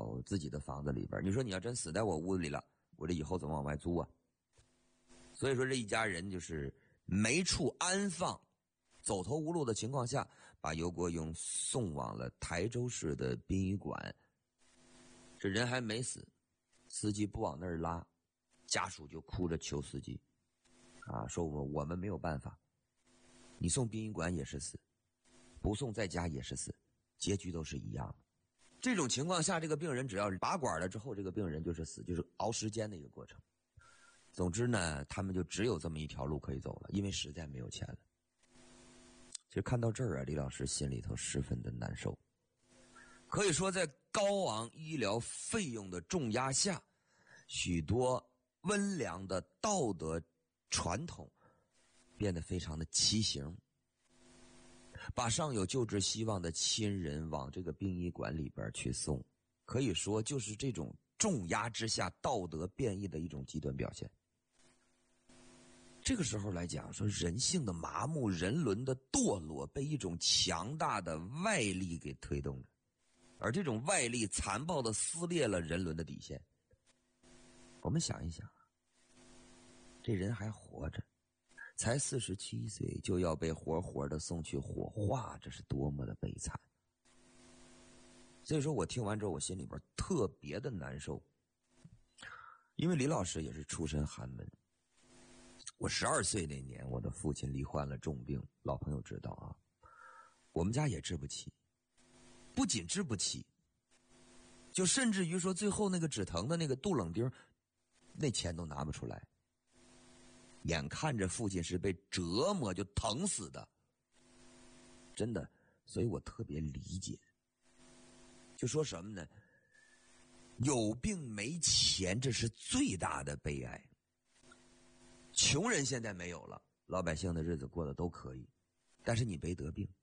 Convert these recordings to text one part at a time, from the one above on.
到自己的房子里边。你说你要真死在我屋里了，我这以后怎么往外租啊？所以说这一家人就是没处安放，走投无路的情况下，把尤国勇送往了台州市的殡仪馆。这人还没死，司机不往那儿拉，家属就哭着求司机说我们没有办法，你送殡仪馆也是死，不送在家也是死，结局都是一样的。这种情况下，这个病人只要拔管了之后，这个病人就是死，就是熬时间的一个过程。总之呢，他们就只有这么一条路可以走了，因为实在没有钱了。其实看到这儿啊，李老师心里头十分的难受。可以说在高昂医疗费用的重压下，许多温良的道德传统变得非常的畸形，把尚有救治希望的亲人往这个殡仪馆里边去送，可以说就是这种重压之下道德变异的一种极端表现。这个时候来讲，说人性的麻木，人伦的堕落被一种强大的外力给推动着，而这种外力残暴地撕裂了人伦的底线。我们想一想，这人还活着，才47岁就要被活活的送去火化，这是多么的悲惨。所以说我听完之后，我心里边特别的难受。因为李老师也是出身寒门，我12岁那年，我的父亲罹患了重病，老朋友知道啊，我们家也治不起，不仅治不起，就甚至于说最后那个止疼的那个杜冷丁，那钱都拿不出来。眼看着父亲是被折磨就疼死的，真的，所以我特别理解。就说什么呢？有病没钱，这是最大的悲哀。穷人现在没有了，老百姓的日子过得都可以，但是你没得病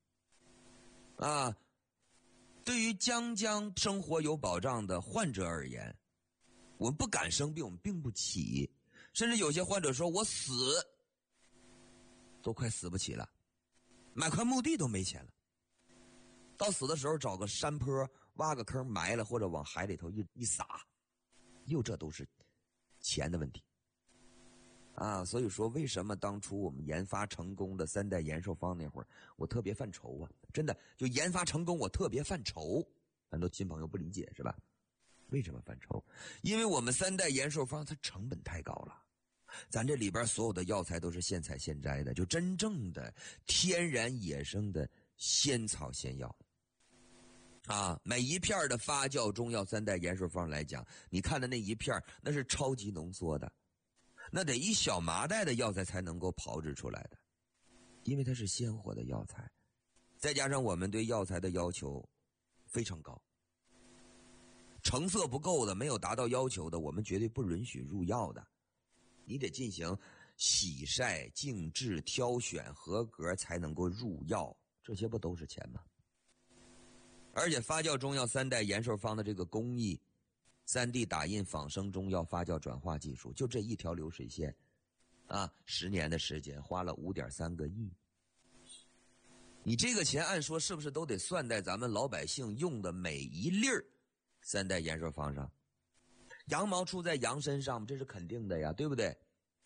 对于将生活有保障的患者而言，我们不敢生病，我们病不起，甚至有些患者说我死都快死不起了，买块墓地都没钱了，到死的时候找个山坡挖个坑埋了，或者往海里头一撒，这都是钱的问题所以说为什么当初我们研发成功的3代延寿方那会儿，我特别犯愁啊，真的，就研发成功我特别犯愁。很多新朋友不理解是吧？为什么犯愁？因为我们3代延寿方它成本太高了，咱这里边所有的药材都是现采现摘的，就真正的天然野生的仙草仙药每一片的发酵中药3代延寿方来讲，你看的那一片那是超级浓缩的，那得一小麻袋的药材才能够炮制出来的，因为它是鲜活的药材，再加上我们对药材的要求非常高，成色不够的，没有达到要求的，我们绝对不允许入药的，你得进行洗晒、静置、挑选合格才能够入药，这些不都是钱吗？而且发酵中药3代延寿方的这个工艺，3D 打印仿生中药发酵转化技术，就这一条流水线10年的时间花了5.3个亿。你这个钱按说是不是都得算在咱们老百姓用的每一粒3代延寿方上？羊毛出在羊身上，这是肯定的呀，对不对？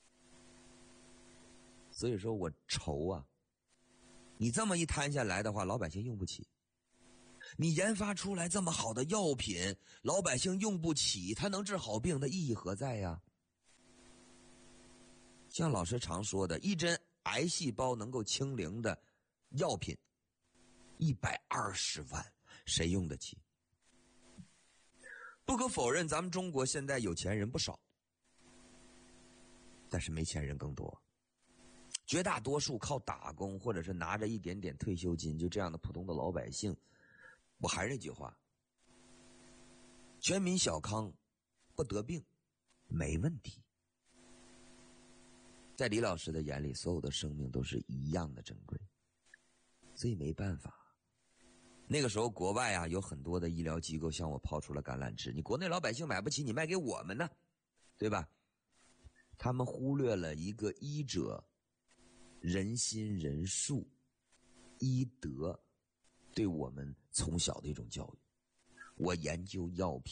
所以说我愁啊，你这么一摊下来的话，老百姓用不起。你研发出来这么好的药品，老百姓用不起，它能治好病的意义何在呀？像老师常说的，一针癌细胞能够清零的药品120万，谁用得起？不可否认，咱们中国现在有钱人不少，但是没钱人更多。绝大多数靠打工或者是拿着一点点退休金，就这样的普通的老百姓，我还是那句话，全民小康不得病没问题。在李老师的眼里，所有的生命都是一样的珍贵，所以没办法。那个时候国外有很多的医疗机构向我抛出了橄榄枝，你国内老百姓买不起，你卖给我们呢，对吧？他们忽略了一个医者仁心仁术医德对我们从小的一种教育。我研究药品